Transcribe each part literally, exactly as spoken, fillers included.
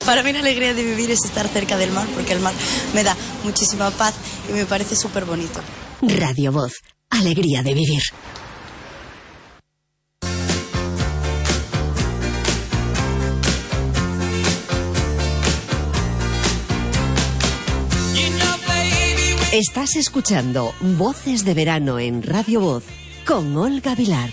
Para mí la alegría de vivir es estar cerca del mar, porque el mar me da muchísima paz y me parece súper bonito. Radio Voz, alegría de vivir. Estás escuchando Voces de Verano en Radio Voz con Olga Vilar.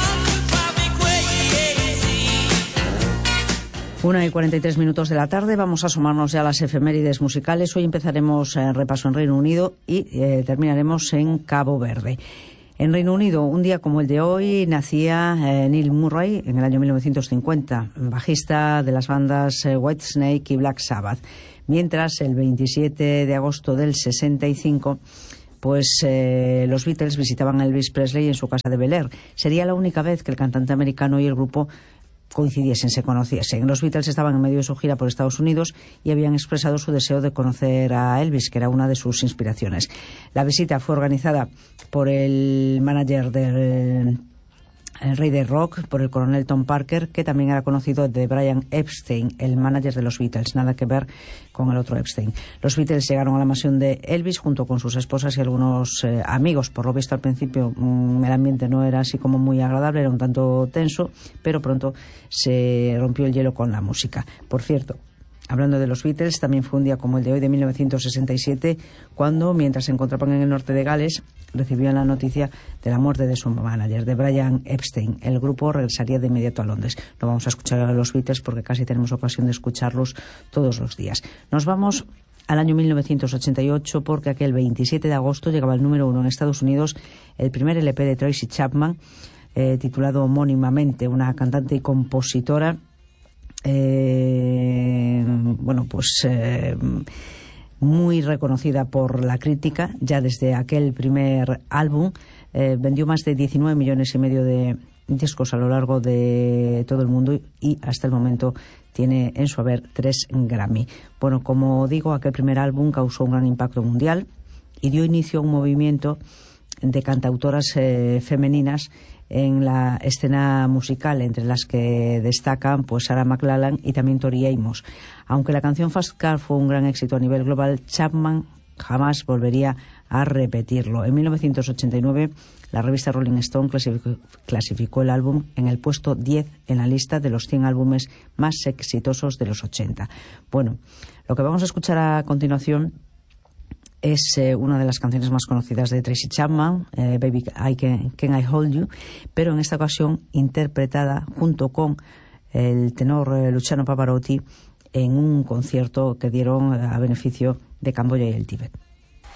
Una y cuarenta y tres minutos de la tarde, vamos a asomarnos ya a las efemérides musicales. Hoy empezaremos en repaso en Reino Unido y eh, terminaremos en Cabo Verde. En Reino Unido, un día como el de hoy, nacía eh, Neil Murray en el año mil novecientos cincuenta, bajista de las bandas eh, Whitesnake y Black Sabbath. Mientras, el veintisiete de agosto del sesenta y cinco, pues eh, los Beatles visitaban a Elvis Presley en su casa de Bel Air. Sería la única vez que el cantante americano y el grupo coincidiesen, se conociesen. Los Beatles estaban en medio de su gira por Estados Unidos y habían expresado su deseo de conocer a Elvis, que era una de sus inspiraciones. La visita fue organizada por el manager del el rey de rock, por el coronel Tom Parker, que también era conocido de Brian Epstein, el manager de los Beatles, nada que ver con el otro Epstein. Los Beatles llegaron a la mansión de Elvis junto con sus esposas y algunos eh, amigos. Por lo visto, al principio mmm, el ambiente no era así como muy agradable, era un tanto tenso, pero pronto se rompió el hielo con la música. Por cierto, hablando de los Beatles, también fue un día como el de hoy de mil novecientos sesenta y siete, cuando, mientras se encontraban en el norte de Gales, recibían la noticia de la muerte de su manager, de Brian Epstein. El grupo regresaría de inmediato a Londres. No vamos a escuchar a los Beatles porque casi tenemos ocasión de escucharlos todos los días. Nos vamos al año mil novecientos ochenta y ocho, porque aquel veintisiete de agosto llegaba al número uno en Estados Unidos el primer L P de Tracy Chapman, eh, titulado homónimamente, una cantante y compositora Eh, bueno, pues eh, muy reconocida por la crítica. Ya desde aquel primer álbum eh, vendió más de diecinueve millones y medio de discos a lo largo de todo el mundo y hasta el momento tiene en su haber tres Grammy. Bueno, como digo, aquel primer álbum causó un gran impacto mundial y dio inicio a un movimiento de cantautoras eh, femeninas en la escena musical, entre las que destacan pues Sarah McLachlan y también Tori Amos. Aunque la canción Fast Car fue un gran éxito a nivel global, Chapman jamás volvería a repetirlo. En mil novecientos ochenta y nueve, la revista Rolling Stone clasificó, clasificó el álbum en el puesto diez en la lista de los cien álbumes más exitosos de los ochenta. Bueno, lo que vamos a escuchar a continuación es eh, una de las canciones más conocidas de Tracy Chapman, eh, Baby I Can, Can I Hold You, pero en esta ocasión interpretada junto con el tenor eh, Luciano Pavarotti en un concierto que dieron a beneficio de Camboya y el Tíbet.